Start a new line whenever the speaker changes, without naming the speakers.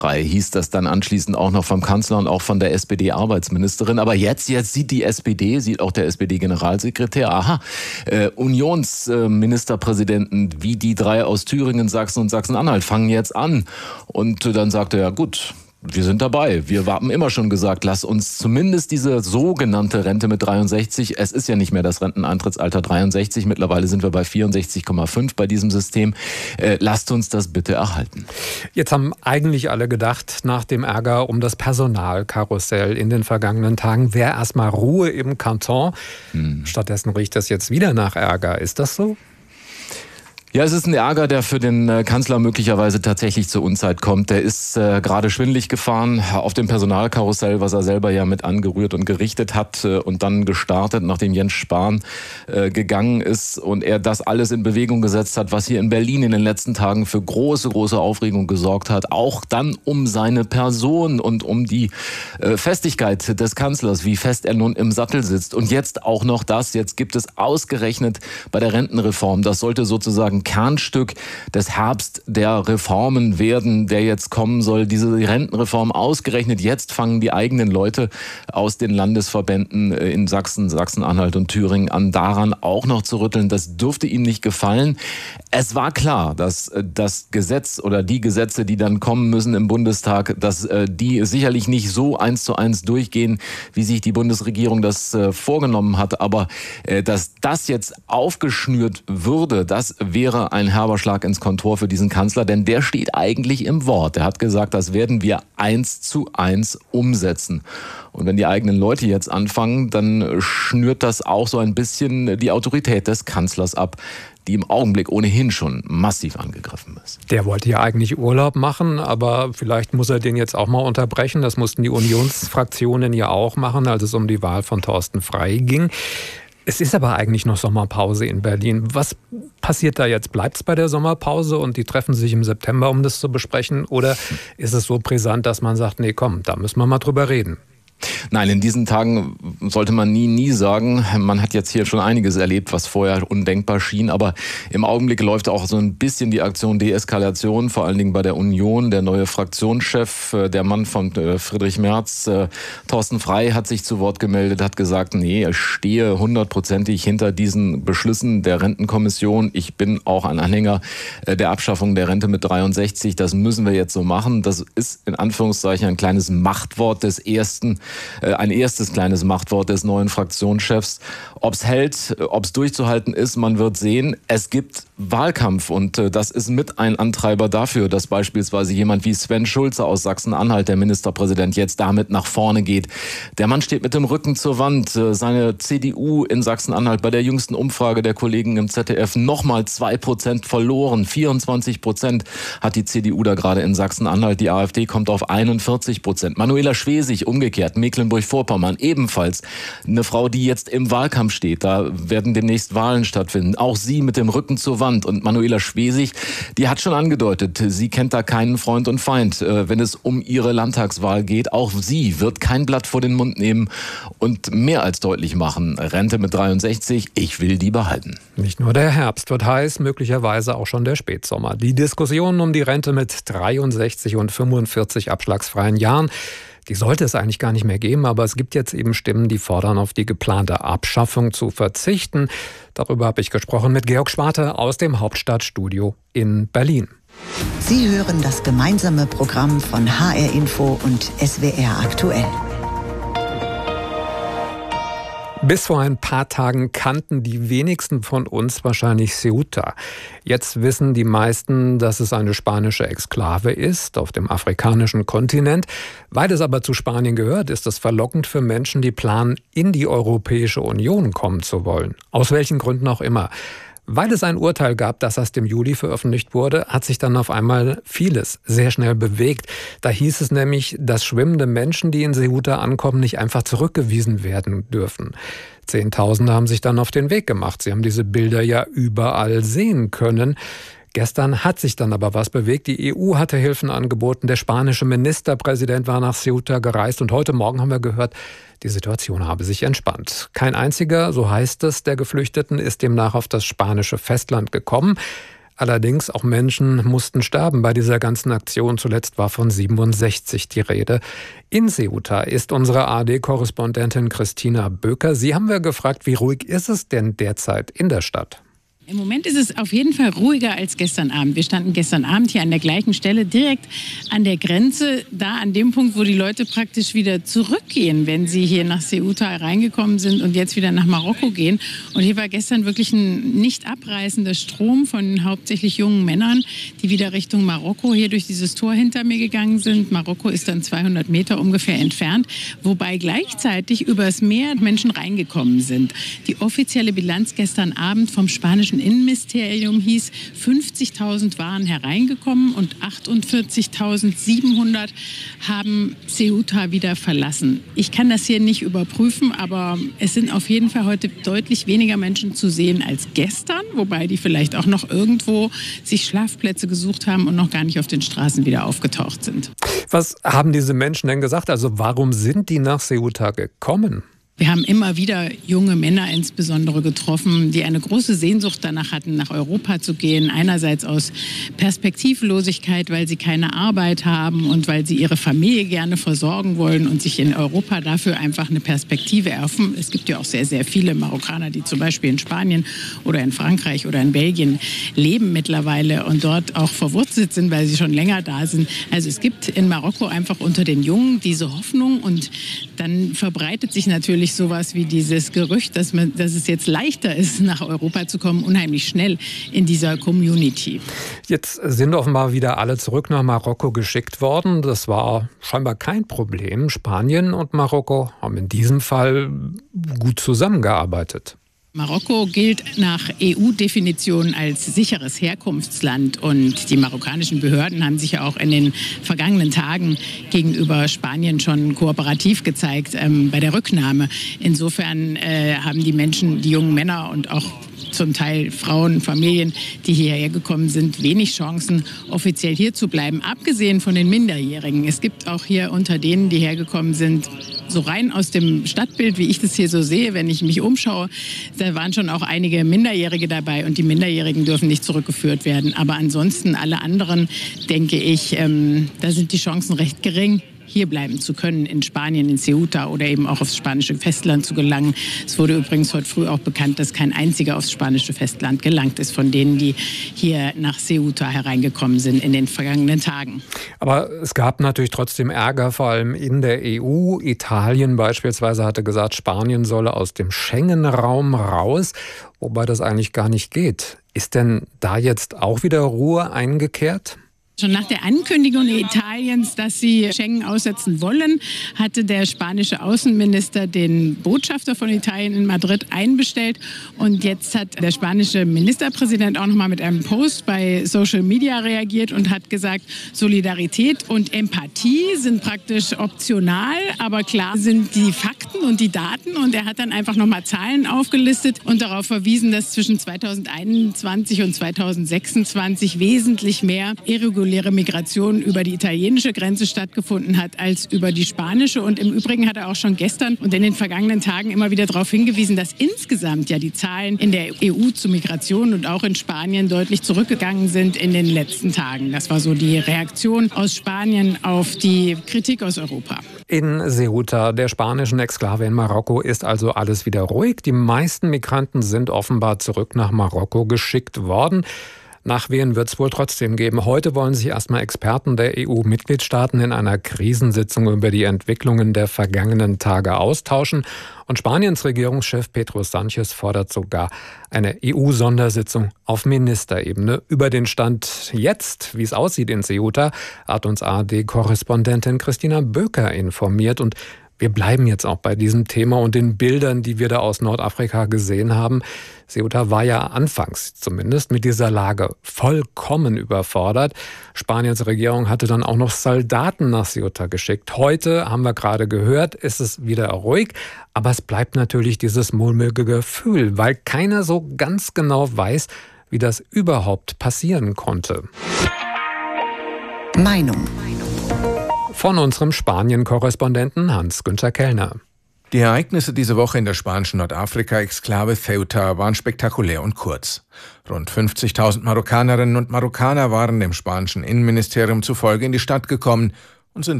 hieß das dann anschließend auch noch vom Kanzler und auch von der SPD-Arbeitsministerin. Aber jetzt sieht die SPD, sieht auch der SPD-Generalsekretär, Unionsministerpräsidenten wie die 3 aus Thüringen, Sachsen und Sachsen-Anhalt fangen jetzt an. Und dann sagt er, ja gut, wir sind dabei. Wir haben immer schon gesagt, lass uns zumindest diese sogenannte Rente mit 63, es ist ja nicht mehr das Renteneintrittsalter 63, mittlerweile sind wir bei 64,5 bei diesem System, lasst uns das bitte erhalten.
Jetzt haben eigentlich alle gedacht, nach dem Ärger um das Personalkarussell in den vergangenen Tagen wäre erstmal Ruhe im Kanton. Stattdessen riecht das jetzt wieder nach Ärger. Ist das so?
Ja, es ist ein Ärger, der für den Kanzler möglicherweise tatsächlich zur Unzeit kommt. Der ist gerade schwindelig gefahren auf dem Personalkarussell, was er selber ja mit angerührt und gerichtet hat und dann gestartet, nachdem Jens Spahn gegangen ist und er das alles in Bewegung gesetzt hat, was hier in Berlin in den letzten Tagen für große Aufregung gesorgt hat. Auch dann um seine Person und um die Festigkeit des Kanzlers, wie fest er nun im Sattel sitzt. Und jetzt auch noch das, jetzt gibt es ausgerechnet bei der Rentenreform, das sollte sozusagen Kernstück des Herbst der Reformen werden, der jetzt kommen soll. Diese Rentenreform ausgerechnet jetzt fangen die eigenen Leute aus den Landesverbänden in Sachsen, Sachsen-Anhalt und Thüringen an, daran auch noch zu rütteln. Das dürfte ihm nicht gefallen. Es war klar, dass das Gesetz oder die Gesetze, die dann kommen müssen im Bundestag, dass die sicherlich nicht so 1:1 durchgehen, wie sich die Bundesregierung das vorgenommen hat. Aber dass das jetzt aufgeschnürt würde, das wäre ein herber Schlag ins Kontor für diesen Kanzler, denn der steht eigentlich im Wort. Er hat gesagt, das werden wir 1:1 umsetzen. Und wenn die eigenen Leute jetzt anfangen, dann schnürt das auch so ein bisschen die Autorität des Kanzlers ab, die im Augenblick ohnehin schon massiv angegriffen ist.
Der wollte ja eigentlich Urlaub machen, aber vielleicht muss er den jetzt auch mal unterbrechen. Das mussten die Unionsfraktionen ja auch machen, als es um die Wahl von Thorsten Frey ging. Es ist aber eigentlich noch Sommerpause in Berlin. Was passiert da jetzt? Bleibt es bei der Sommerpause und die treffen sich im September, um das zu besprechen? Oder ist es so brisant, dass man sagt, nee, komm, da müssen wir mal drüber reden?
Nein, in diesen Tagen sollte man nie sagen. Man hat jetzt hier schon einiges erlebt, was vorher undenkbar schien. Aber im Augenblick läuft auch so ein bisschen die Aktion Deeskalation, vor allen Dingen bei der Union. Der neue Fraktionschef, der Mann von Friedrich Merz, Thorsten Frey, hat sich zu Wort gemeldet, hat gesagt, nee, ich stehe 100%ig hinter diesen Beschlüssen der Rentenkommission. Ich bin auch ein Anhänger der Abschaffung der Rente mit 63. Das müssen wir jetzt so machen. Das ist in Anführungszeichen ein kleines Machtwort des ein erstes kleines Machtwort des neuen Fraktionschefs. Ob es hält, ob es durchzuhalten ist, man wird sehen. Es gibt Wahlkampf und das ist mit ein Antreiber dafür, dass beispielsweise jemand wie Sven Schulze aus Sachsen-Anhalt, der Ministerpräsident, jetzt damit nach vorne geht. Der Mann steht mit dem Rücken zur Wand. Seine CDU in Sachsen-Anhalt bei der jüngsten Umfrage der Kollegen im ZDF nochmal 2% verloren. 24% hat die CDU da gerade in Sachsen-Anhalt. Die AfD kommt auf 41%. Manuela Schwesig umgekehrt, Mecklenburg-Vorpommern ebenfalls. Eine Frau, die jetzt im Wahlkampf steht. Da werden demnächst Wahlen stattfinden. Auch sie mit dem Rücken zur Wand. Und Manuela Schwesig, die hat schon angedeutet, sie kennt da keinen Freund und Feind, wenn es um ihre Landtagswahl geht. Auch sie wird kein Blatt vor den Mund nehmen und mehr als deutlich machen, Rente mit 63, ich will die behalten.
Nicht nur der Herbst wird heiß, möglicherweise auch schon der Spätsommer. Die Diskussion um die Rente mit 63 und 45 abschlagsfreien Jahren, die sollte es eigentlich gar nicht mehr geben, aber es gibt jetzt eben Stimmen, die fordern, auf die geplante Abschaffung zu verzichten. Darüber habe ich gesprochen mit Georg Schwarte aus dem Hauptstadtstudio in Berlin.
Sie hören das gemeinsame Programm von HR Info und SWR aktuell.
Bis vor ein paar Tagen kannten die wenigsten von uns wahrscheinlich Ceuta. Jetzt wissen die meisten, dass es eine spanische Exklave ist auf dem afrikanischen Kontinent. Weil es aber zu Spanien gehört, ist es verlockend für Menschen, die planen, in die Europäische Union kommen zu wollen. Aus welchen Gründen auch immer. Weil es ein Urteil gab, das erst im Juli veröffentlicht wurde, hat sich dann auf einmal vieles sehr schnell bewegt. Da hieß es nämlich, dass schwimmende Menschen, die in Ceuta ankommen, nicht einfach zurückgewiesen werden dürfen. Zehntausende haben sich dann auf den Weg gemacht. Sie haben diese Bilder ja überall sehen können. Gestern hat sich dann aber was bewegt. Die EU hatte Hilfen angeboten. Der spanische Ministerpräsident war nach Ceuta gereist. Und heute Morgen haben wir gehört, die Situation habe sich entspannt. Kein einziger, so heißt es, der Geflüchteten ist demnach auf das spanische Festland gekommen. Allerdings auch Menschen mussten sterben bei dieser ganzen Aktion. Zuletzt war von 67 die Rede. In Ceuta ist unsere ARD-Korrespondentin Christina Böker. Sie haben wir gefragt, wie ruhig ist es denn derzeit in der Stadt?
Im Moment ist es auf jeden Fall ruhiger als gestern Abend. Wir standen gestern Abend hier an der gleichen Stelle, direkt an der Grenze, da an dem Punkt, wo die Leute praktisch wieder zurückgehen, wenn sie hier nach Ceuta reingekommen sind und jetzt wieder nach Marokko gehen. Und hier war gestern wirklich ein nicht abreißender Strom von hauptsächlich jungen Männern, die wieder Richtung Marokko hier durch dieses Tor hinter mir gegangen sind. Marokko ist dann 200 Meter ungefähr entfernt, wobei gleichzeitig übers Meer Menschen reingekommen sind. Die offizielle Bilanz gestern Abend vom spanischen Innenministerium hieß, 50.000 waren hereingekommen und 48.700 haben Ceuta wieder verlassen. Ich kann das hier nicht überprüfen, aber es sind auf jeden Fall heute deutlich weniger Menschen zu sehen als gestern, wobei die vielleicht auch noch irgendwo sich Schlafplätze gesucht haben und noch gar nicht auf den Straßen wieder aufgetaucht sind.
Was haben diese Menschen denn gesagt? Also warum sind die nach Ceuta gekommen?
Wir haben immer wieder junge Männer insbesondere getroffen, die eine große Sehnsucht danach hatten, nach Europa zu gehen. Einerseits aus Perspektivlosigkeit, weil sie keine Arbeit haben und weil sie ihre Familie gerne versorgen wollen und sich in Europa dafür einfach eine Perspektive erhoffen. Es gibt ja auch sehr, sehr viele Marokkaner, die zum Beispiel in Spanien oder in Frankreich oder in Belgien leben mittlerweile und dort auch verwurzelt sind, weil sie schon länger da sind. Also es gibt in Marokko einfach unter den Jungen diese Hoffnung und dann verbreitet sich natürlich sowas wie dieses Gerücht, dass es jetzt leichter ist, nach Europa zu kommen, unheimlich schnell in dieser Community.
Jetzt sind offenbar wieder alle zurück nach Marokko geschickt worden. Das war scheinbar kein Problem. Spanien und Marokko haben in diesem Fall gut zusammengearbeitet.
Marokko gilt nach EU-Definition als sicheres Herkunftsland und die marokkanischen Behörden haben sich ja auch in den vergangenen Tagen gegenüber Spanien schon kooperativ gezeigt bei der Rücknahme. Insofern haben die Menschen, die jungen Männer und auch zum Teil Frauen, Familien, die hierher gekommen sind, wenig Chancen, offiziell hier zu bleiben, abgesehen von den Minderjährigen. Es gibt auch hier unter denen, die hergekommen sind, so rein aus dem Stadtbild, wie ich das hier so sehe, wenn ich mich umschaue, da waren schon auch einige Minderjährige dabei und die Minderjährigen dürfen nicht zurückgeführt werden. Aber ansonsten alle anderen, denke ich, da sind die Chancen recht gering, hier bleiben zu können, in Spanien, in Ceuta oder eben auch aufs spanische Festland zu gelangen. Es wurde übrigens heute früh auch bekannt, dass kein einziger aufs spanische Festland gelangt ist, von denen, die hier nach Ceuta hereingekommen sind in den vergangenen Tagen.
Aber es gab natürlich trotzdem Ärger, vor allem in der EU. Italien beispielsweise hatte gesagt, Spanien solle aus dem Schengen-Raum raus, wobei das eigentlich gar nicht geht. Ist denn da jetzt auch wieder Ruhe eingekehrt?
Schon nach der Ankündigung Italiens, dass sie Schengen aussetzen wollen, hatte der spanische Außenminister den Botschafter von Italien in Madrid einbestellt. Und jetzt hat der spanische Ministerpräsident auch noch mal mit einem Post bei Social Media reagiert und hat gesagt, Solidarität und Empathie sind praktisch optional, aber klar sind die Fakten und die Daten. Und er hat dann einfach noch mal Zahlen aufgelistet und darauf verwiesen, dass zwischen 2021 und 2026 wesentlich mehr irreguläre Migration über die italienische Grenze stattgefunden hat als über die spanische. Und im Übrigen hat er auch schon gestern und in den vergangenen Tagen immer wieder darauf hingewiesen, dass insgesamt ja die Zahlen in der EU zu Migration und auch in Spanien deutlich zurückgegangen sind in den letzten Tagen. Das war so die Reaktion aus Spanien auf die Kritik aus Europa.
In Ceuta, der spanischen Exklave in Marokko, ist also alles wieder ruhig. Die meisten Migranten sind offenbar zurück nach Marokko geschickt worden. Nachwehen wird es wohl trotzdem geben. Heute wollen sich erstmal Experten der EU-Mitgliedstaaten in einer Krisensitzung über die Entwicklungen der vergangenen Tage austauschen. Und Spaniens Regierungschef Pedro Sánchez fordert sogar eine EU-Sondersitzung auf Ministerebene. Über den Stand jetzt, wie es aussieht in Ceuta, hat uns ARD-Korrespondentin Christina Böker informiert. Und wir bleiben jetzt auch bei diesem Thema und den Bildern, die wir da aus Nordafrika gesehen haben. Ceuta war ja anfangs zumindest mit dieser Lage vollkommen überfordert. Spaniens Regierung hatte dann auch noch Soldaten nach Ceuta geschickt. Heute, haben wir gerade gehört, ist es wieder ruhig. Aber es bleibt natürlich dieses mulmige Gefühl, weil keiner so ganz genau weiß, wie das überhaupt passieren konnte.
Meinung.
Von unserem Spanien-Korrespondenten Hans-Günther Kellner.
Die Ereignisse diese Woche in der spanischen Nordafrika-Exklave Ceuta waren spektakulär und kurz. Rund 50.000 Marokkanerinnen und Marokkaner waren dem spanischen Innenministerium zufolge in die Stadt gekommen und sind